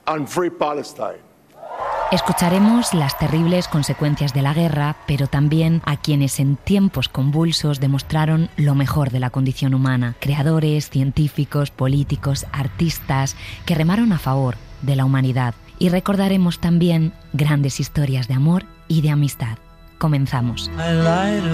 and free Palestine. Escucharemos las terribles consecuencias de la guerra, pero también a quienes en tiempos convulsos demostraron lo mejor de la condición humana. Creadores, científicos, políticos, artistas que remaron a favor de la humanidad. Y recordaremos también grandes historias de amor y de amistad. Comenzamos.